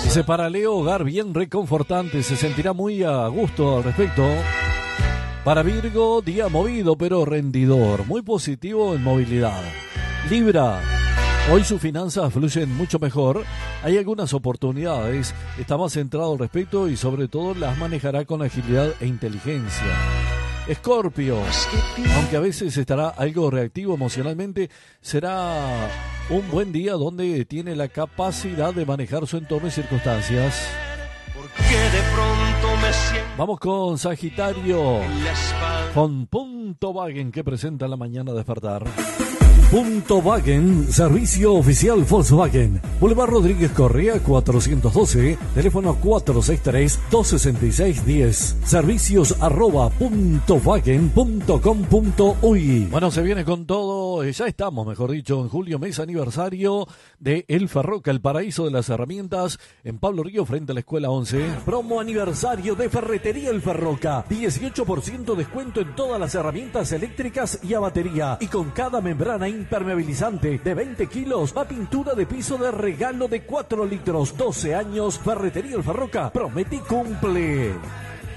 Dice, para Leo, hogar bien reconfortante, se sentirá muy a gusto al respecto. Para Virgo, día movido pero rendidor, muy positivo en movilidad. Libra, hoy sus finanzas fluyen mucho mejor, hay algunas oportunidades, está más centrado al respecto y sobre todo las manejará con agilidad e inteligencia. Escorpio, aunque a veces estará algo reactivo emocionalmente, será un buen día donde tiene la capacidad de manejar su entorno y circunstancias. Vamos con Sagitario, con Punto Wagen, que presenta en la mañana despertar. Punto Wagen, servicio oficial Volkswagen. Boulevard Rodríguez Correa 412, teléfono 463-266-10. Servicios @puntowagen.com.uy. Bueno, se viene con todo, ya estamos, mejor dicho, en julio, mes aniversario de El Ferroca, el paraíso de las herramientas, en Pablo Río, frente a la Escuela 11. Promo aniversario de Ferretería El Ferroca. 18% descuento en todas las herramientas eléctricas y a batería. Y con cada membrana impermeabilizante de 20 kilos, va pintura de piso de regalo de 4 litros. 12 años, Ferretería El Ferroca promete y cumple.